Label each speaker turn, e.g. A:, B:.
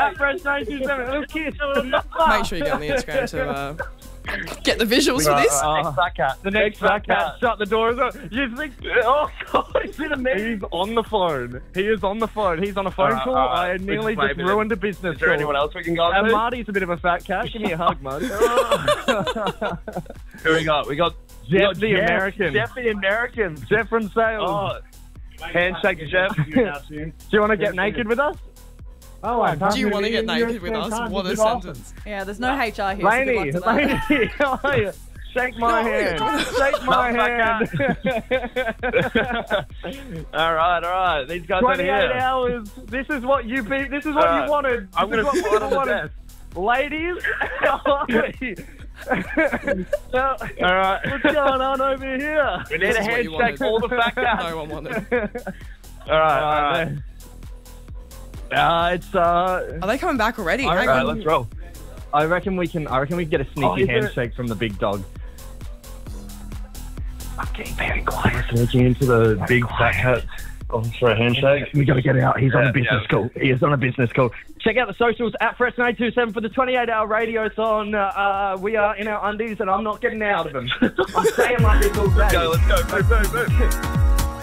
A: Fresh 927. Let's kiss.
B: Make sure you get on the Instagram to get the visuals for this.
A: The next fat cat. Shut the doors up. You think? Oh God, he's in a meeting. He's on the phone. He is on the phone. He's on a phone call. I nearly just ruined a business. Is there anyone else we can go? And Marty's a bit of a fat cat. Give me a hug, Marty. Who we got? We got Jeff the American. Jeff the American. Jeff from sales. Oh. Handshake, Jeff. Do you want to get naked with us?
B: Oh, do you want to get naked with us? What a sentence.
C: Yeah, there's no HR here.
A: Laney, how are you? Shake my hand. Shake my hand. All right. These guys are here. 28 hours. This is what you beat. This is what you wanted. I'm going to put one on the desk. Ladies. All right. What's going on over here? We need a handshake for all the fat cats.
B: No one wanted.
A: All right. It's
B: Are they coming back already?
A: All right, let's roll. I reckon we can get a sneaky handshake from the big dog. I'm getting very quiet. Sneaking into the big fat cat for a handshake. We got to get out. He's on a business call. He is on a business call. Check out the socials at Fresh927 for the 28-hour radiothon. We are in our undies and I'm not getting out of them. I'm staying like this all day. Let's go. Move.